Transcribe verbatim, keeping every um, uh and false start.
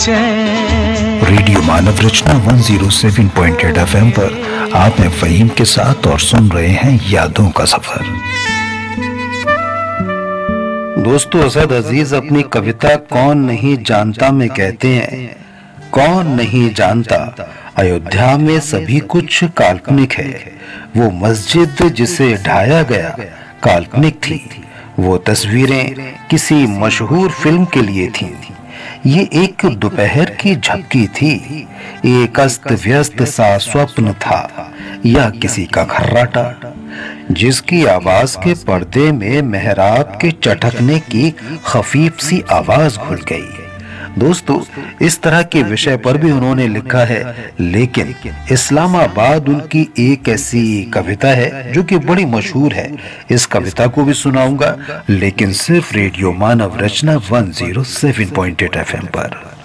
चैन। Radio मानव रचना एक सौ सात पॉइंट आठ एफएम पर आप हैं फहीम के साथ और सुन रहे हैं यादों का सफर। दोस्तों, असद अजीज अपनी कविता कौन नहीं जानता में कहते हैं, कौन नहीं जानता अयोध्या में सभी कुछ काल्पनिक है। वो मस्जिद जिसे ढाया गया काल्पनिक थी, वो तस्वीरें किसी मशहूर फिल्म के लिए थीं। ये एक दोपहर की झपकी थी, एक अस्त व्यस्त सा स्वप्न था या किसी का खर्राटा, जिसकी आवाज के पर्दे में मेहराब के चटकने की खफीफ सी आवाज घुल गई। दोस्तों, इस तरह के विषय पर भी उन्होंने लिखा है, लेकिन इस्लामाबाद उनकी एक ऐसी कविता है जो कि बड़ी मशहूर है। इस कविता को भी सुनाऊंगा, लेकिन सिर्फ रेडियो मानव रचना एक सौ सात पॉइंट आठ एफएम पर।